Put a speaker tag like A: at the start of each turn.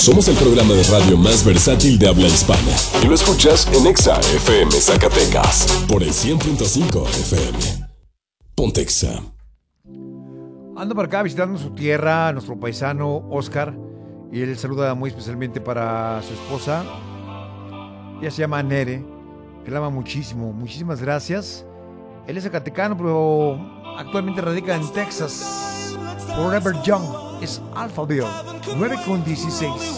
A: Somos el programa de radio más versátil de habla hispana. Y lo escuchas en Exa FM Zacatecas por el 100.5 FM. Ponte Exa.
B: Ando por acá visitando su tierra, nuestro paisano Oscar, y él saluda muy especialmente para su esposa. Ella se llama Nere, que la ama muchísimo. Muchísimas gracias. Él es zacatecano, pero actualmente radica en Texas. Forever Young es Alphaville, 9:16.